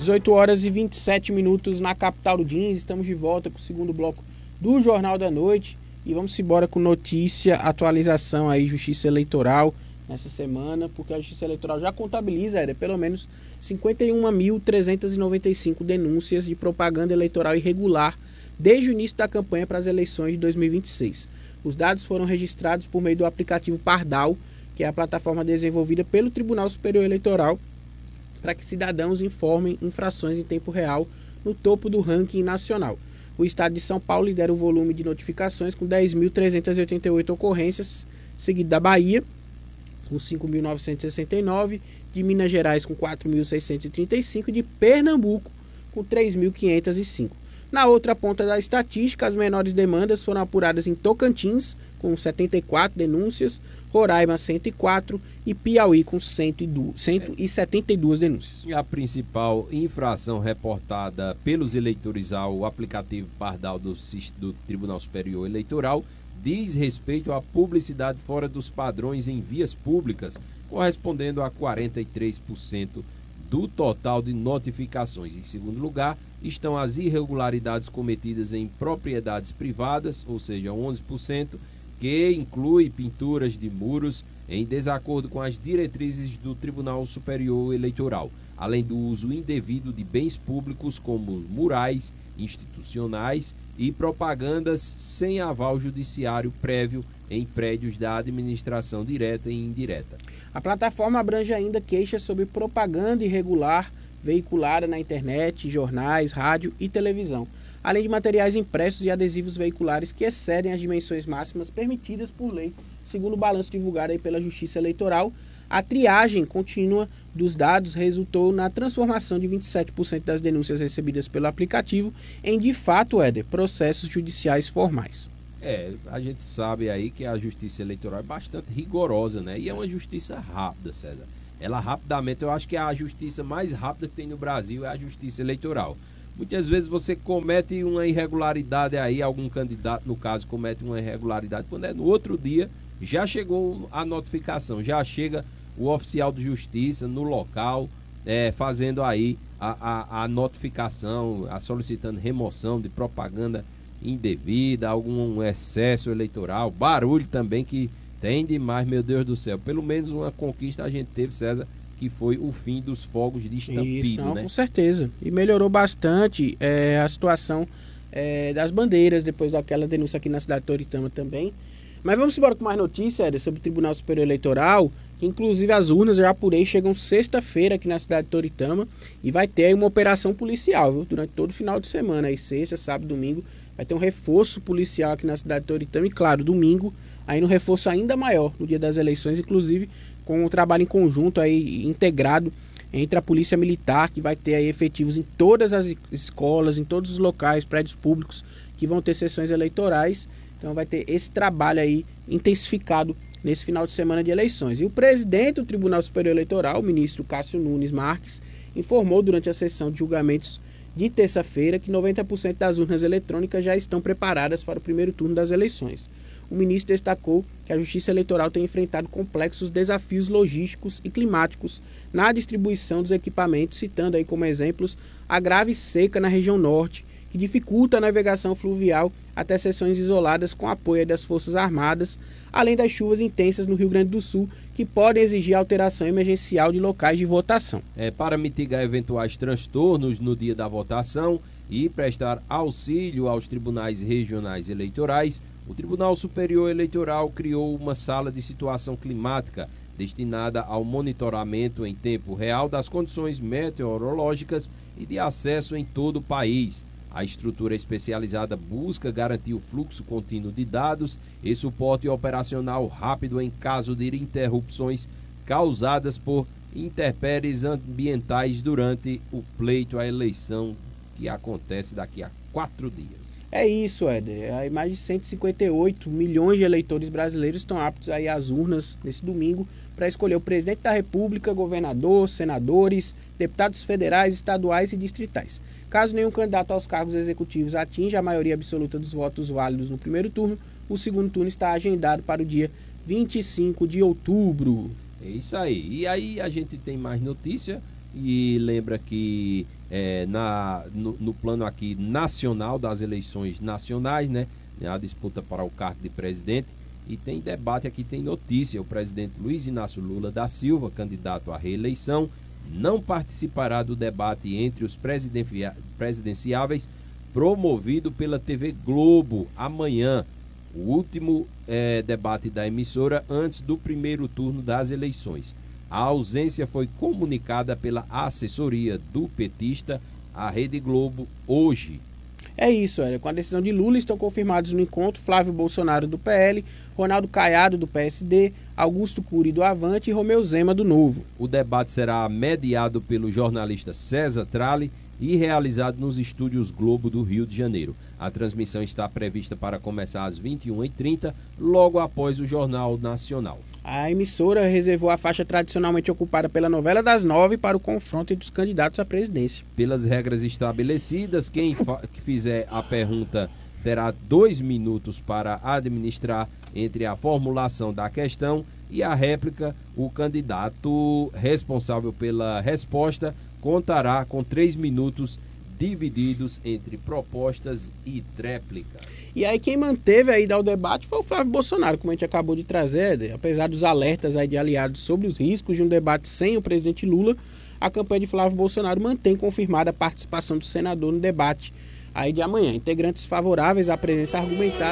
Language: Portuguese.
18 horas e 27 minutos na capital do Jeans. Estamos de volta com o segundo bloco do Jornal da Noite. E vamos embora com notícia, atualização aí, Justiça Eleitoral nessa semana, porque a Justiça Eleitoral já contabiliza, pelo menos 51.395 denúncias de propaganda eleitoral irregular desde o início da campanha para as eleições de 2026. Os dados foram registrados por meio do aplicativo Pardal, que é a plataforma desenvolvida pelo Tribunal Superior Eleitoral para que cidadãos informem infrações em tempo real no topo do ranking nacional. O estado de São Paulo lidera o volume de notificações com 10.388 ocorrências, seguido da Bahia, com 5.969, de Minas Gerais com 4.635 e de Pernambuco com 3.505. Na outra ponta da estatística, as menores demandas foram apuradas em Tocantins, com 74 denúncias, Roraima 104 e Piauí com 172 denúncias. E a principal infração reportada pelos eleitores ao aplicativo Pardal do Tribunal Superior Eleitoral diz respeito à publicidade fora dos padrões em vias públicas, correspondendo a 43% do total de notificações. Em segundo lugar, estão as irregularidades cometidas em propriedades privadas, ou seja, 11%, que inclui pinturas de muros em desacordo com as diretrizes do Tribunal Superior Eleitoral, além do uso indevido de bens públicos como murais institucionais e propagandas sem aval judiciário prévio em prédios da administração direta e indireta. A plataforma abrange ainda queixas sobre propaganda irregular veiculada na internet, jornais, rádio e televisão, além de materiais impressos e adesivos veiculares que excedem as dimensões máximas permitidas por lei, segundo o balanço divulgado aí pela Justiça Eleitoral. A triagem contínua dos dados resultou na transformação de 27% das denúncias recebidas pelo aplicativo em, de fato, processos judiciais formais. A gente sabe aí que a Justiça Eleitoral é bastante rigorosa, né? E é uma justiça rápida, César. Ela rapidamente, eu acho que a justiça mais rápida que tem no Brasil é a Justiça Eleitoral. Muitas vezes você comete uma irregularidade aí, algum candidato, no caso, comete uma irregularidade, quando é no outro dia, já chegou a notificação, já chega o oficial de justiça no local, fazendo aí a notificação, solicitando remoção de propaganda indevida, algum excesso eleitoral, barulho também que tem demais, meu Deus do céu. Pelo menos uma conquista a gente teve, César, que foi o fim dos fogos de estampido, né? Com certeza. E melhorou bastante a situação das bandeiras, depois daquela denúncia aqui na cidade de Toritama também. Mas vamos embora com mais notícias sobre o Tribunal Superior Eleitoral, que inclusive as urnas, eu já apurei, chegam sexta-feira aqui na cidade de Toritama e vai ter aí uma operação policial, viu? Durante todo o final de semana, aí sexta, sábado, domingo, vai ter um reforço policial aqui na cidade de Toritama e, claro, domingo, aí no reforço ainda maior, no dia das eleições, inclusive com um trabalho em conjunto aí, integrado entre a Polícia Militar, que vai ter aí efetivos em todas as escolas, em todos os locais, prédios públicos que vão ter sessões eleitorais. Então vai ter esse trabalho aí intensificado nesse final de semana de eleições. E o presidente do Tribunal Superior Eleitoral, o ministro Cássio Nunes Marques, informou durante a sessão de julgamentos de terça-feira que 90% das urnas eletrônicas já estão preparadas para o primeiro turno das eleições. O ministro destacou que a Justiça Eleitoral tem enfrentado complexos desafios logísticos e climáticos na distribuição dos equipamentos, citando aí como exemplos a grave seca na região norte, que dificulta a navegação fluvial até seções isoladas com apoio das Forças Armadas, além das chuvas intensas no Rio Grande do Sul, que podem exigir alteração emergencial de locais de votação. Para mitigar eventuais transtornos no dia da votação e prestar auxílio aos tribunais regionais eleitorais, o Tribunal Superior Eleitoral criou uma sala de situação climática destinada ao monitoramento em tempo real das condições meteorológicas e de acesso em todo o país. A estrutura especializada busca garantir o fluxo contínuo de dados e suporte operacional rápido em caso de interrupções causadas por intempéries ambientais durante o pleito à eleição, que acontece daqui a 4 dias. É isso, Éder. Aí mais de 158 milhões de eleitores brasileiros estão aptos aí às urnas nesse domingo para escolher o presidente da República, governador, senadores, deputados federais, estaduais e distritais. Caso nenhum candidato aos cargos executivos atinja a maioria absoluta dos votos válidos no primeiro turno, o segundo turno está agendado para o dia 25 de outubro. É isso aí. E aí a gente tem mais notícia e lembra que no plano aqui nacional das eleições nacionais, né, a disputa para o cargo de presidente, e tem debate aqui, tem notícia. O presidente Luiz Inácio Lula da Silva, candidato à reeleição, não participará do debate entre os presidenciáveis promovido pela TV Globo amanhã, o último debate da emissora antes do primeiro turno das eleições. A ausência foi comunicada pela assessoria do petista à Rede Globo hoje. É isso, Hélio. Com a decisão de Lula, estão confirmados no encontro Flávio Bolsonaro do PL, Ronaldo Caiado do PSD, Augusto Cury do Avante e Romeu Zema do Novo. O debate será mediado pelo jornalista César Tralli e realizado nos estúdios Globo do Rio de Janeiro. A transmissão está prevista para começar às 21h30, logo após o Jornal Nacional. A emissora reservou a faixa tradicionalmente ocupada pela novela das 9 para o confronto entre os candidatos à presidência. Pelas regras estabelecidas, quem fizer a pergunta terá 2 minutos para administrar entre a formulação da questão e a réplica. O candidato responsável pela resposta contará com 3 minutos divididos entre propostas e tréplicas. E aí quem manteve aí o debate foi o Flávio Bolsonaro, como a gente acabou de trazer. Apesar dos alertas aí de aliados sobre os riscos de um debate sem o presidente Lula, a campanha de Flávio Bolsonaro mantém confirmada a participação do senador no debate aí de amanhã. Integrantes favoráveis à presença argumentada